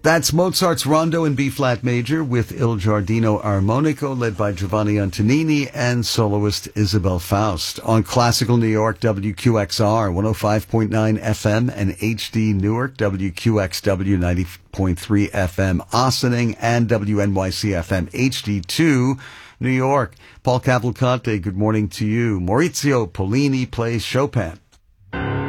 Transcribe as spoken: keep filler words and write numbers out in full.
That's Mozart's Rondo in B-flat major with Il Giardino Armonico, led by Giovanni Antonini and soloist Isabel Faust. On Classical New York, W Q X R, one oh five point nine F M, and H D Newark, W Q X W, ninety point three F M, Ossining, and W N Y C F M, H D two, New York. Paul Cavalcante, good morning to you. Maurizio Pollini plays Chopin.